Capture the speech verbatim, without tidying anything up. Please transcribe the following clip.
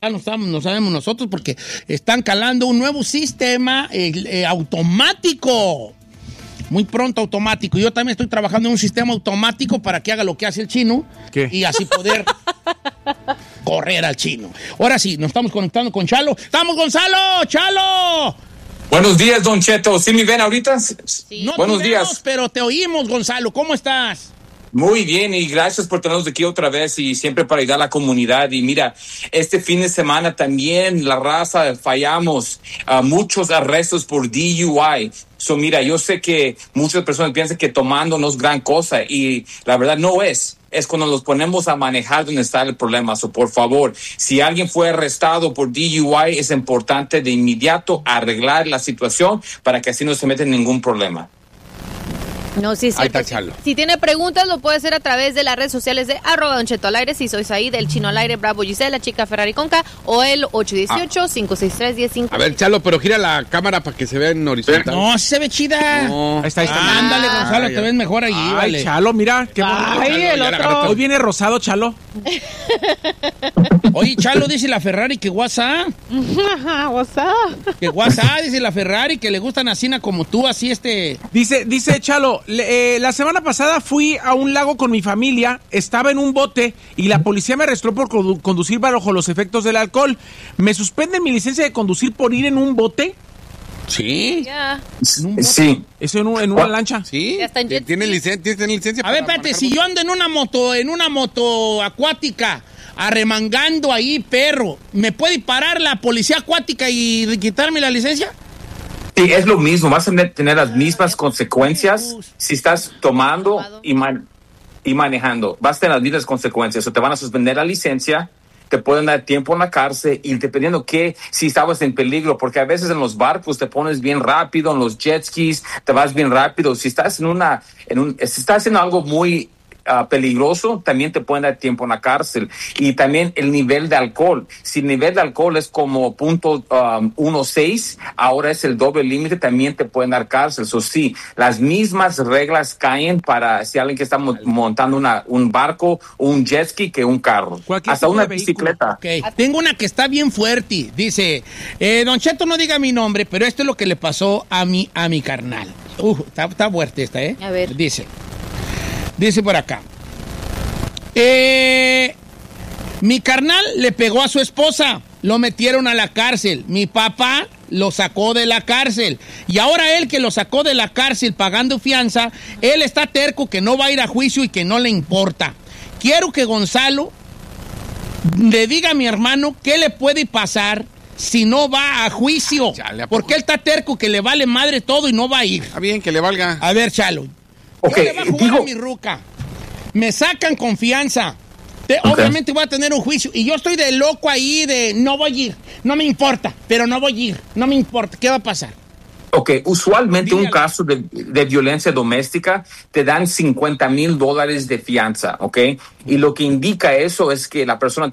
no sabemos, no sabemos nosotros porque están calando un nuevo sistema eh, eh, automático. Muy pronto automático. Yo también estoy trabajando en un sistema automático para que haga lo que hace el chino. ¿Qué? Y así poder correr al chino. Ahora sí, nos estamos conectando con Chalo. ¡Estamos, Gonzalo! ¡Chalo! Buenos días, Don Cheto. ¿Sí me ven ahorita? Sí. No Buenos te vemos, días. pero te oímos, Gonzalo. ¿Cómo estás? Muy bien, y gracias por tenernos aquí otra vez y siempre para ayudar a la comunidad. Y mira, este fin de semana también la raza fallamos a muchos arrestos por D U I. So, mira, yo sé que muchas personas piensan que tomando no es gran cosa y la verdad no es. Es cuando nos ponemos a manejar donde está el problema. So, por favor, si alguien fue arrestado por D U I, es importante de inmediato arreglar la situación para que así no se meta en ningún problema. No, sí, sí. Ahí está Chalo. Si tiene preguntas, lo puede hacer a través de las redes sociales de arroba Don Cheto al aire. Si sois ahí del Chino al aire, Bravo Gisela, Chica Ferrari Conca, o el ocho uno ocho, cinco seis tres, uno cero cinco. A ver, Chalo, pero gira la cámara para que se vea en horizontal. No, sí se ve chida. No. Ahí está, ahí está. Ah, ándale, Gonzalo, Ay, te ves mejor allí, Ay, vale. Chalo, mira, qué bonito. Ay, Chalo, el ya otro. la agarraste. Hoy viene rosado, Chalo. Oye, Chalo, dice la Ferrari que WhatsApp. WhatsApp. Que WhatsApp, dice la Ferrari, que le gustan así como tú, así este... Dice, dice Chalo, le- eh, la semana pasada fui a un lago con mi familia, estaba en un bote y la policía me arrestó por condu- conducir bajo los efectos del alcohol. ¿Me suspenden mi licencia de conducir por ir en un bote? Sí. Ya. Sí. Eso en, un- en una lancha. Sí, Ya está en jet ¿tiene ski. licencia? ¿Tiene licencia? A ver, para espérate, manejar si moto? yo ando en una moto, en una moto acuática, arremangando ahí, perro, ¿me puede parar la policía acuática y quitarme la licencia? Sí, es lo mismo. Vas a tener las mismas consecuencias si estás tomando y, man- y manejando. Vas a tener las mismas consecuencias. O te van a suspender la licencia, te pueden dar tiempo en la cárcel y dependiendo que si estabas en peligro, porque a veces en los barcos te pones bien rápido, en los jet skis te vas bien rápido. Si estás en una, en un, si estás haciendo algo muy Uh, peligroso, también te pueden dar tiempo en la cárcel. Y también el nivel de alcohol. Si el nivel de alcohol es como punto um, uno seis, ahora es el doble límite, también te pueden dar cárcel. Eso sí, las mismas reglas caen para si alguien que está mo- montando una, un barco, un jet ski, que un carro. Cualquier Hasta tipo una de vehículo. bicicleta. Ok, tengo una que está bien fuerte. Dice, eh, Don Cheto, no diga mi nombre, pero esto es lo que le pasó a mi, a mi carnal. Uh, está, está fuerte esta, ¿eh? A ver. Dice, dice por acá. Eh, mi carnal le pegó a su esposa, lo metieron a la cárcel. Mi papá lo sacó de la cárcel. Y ahora él que lo sacó de la cárcel pagando fianza, él está terco que no va a ir a juicio y que no le importa. Quiero que Gonzalo le diga a mi hermano qué le puede pasar si no va a juicio. Chale, ¿a poco? Porque él está terco que le vale madre todo y no va a ir. Está bien, que le valga. A ver, Chalo. Ok, Yo le voy a jugar digo- a mi ruca. Me sacan confianza. Te- Ok. Obviamente voy a tener un juicio. Y yo estoy de loco ahí de no voy a ir. No me importa, pero no voy a ir. No me importa. ¿Qué va a pasar? Ok, usualmente un Dígale. caso de, de violencia doméstica te dan cincuenta mil dólares de fianza, ok? Y lo que indica eso es que la persona